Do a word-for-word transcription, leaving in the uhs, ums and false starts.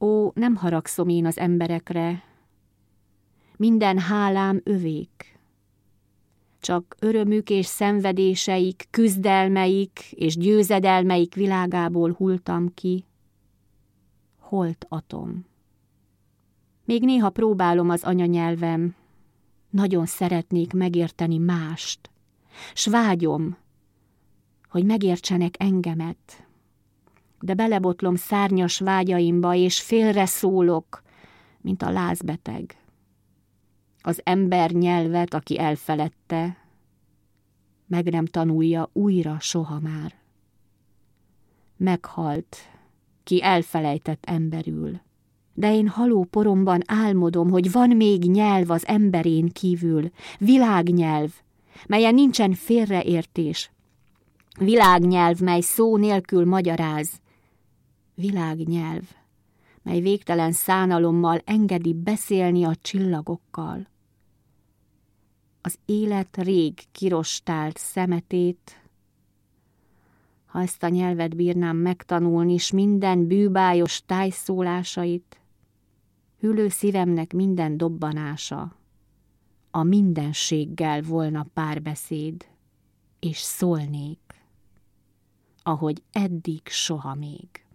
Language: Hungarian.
Ó, nem haragszom én az emberekre, minden hálám övék. Csak örömük és szenvedéseik, küzdelmeik és győzedelmeik világából hultam ki. Holt atom. Még néha próbálom az anyanyelvem, nagyon szeretnék megérteni mást, s vágyom, hogy megértsenek engemet. De belebotlom szárnyas vágyaimba, és félre szólok, mint a lázbeteg. Az ember nyelvet, aki elfeledte, meg nem tanulja újra soha már. Meghalt, ki elfelejtett emberül. De én haló poromban álmodom, hogy van még nyelv az emberén kívül, világnyelv, melyen nincsen félreértés, világnyelv, mely szó nélkül magyaráz, világnyelv, mely végtelen szánalommal engedi beszélni a csillagokkal. Az élet rég kirostált szemetét, ha ezt a nyelvet bírnám megtanulni, s minden bűbájos tájszólásait, hűlő szívemnek minden dobbanása, a mindenséggel volna párbeszéd, és szólnék, ahogy eddig soha még.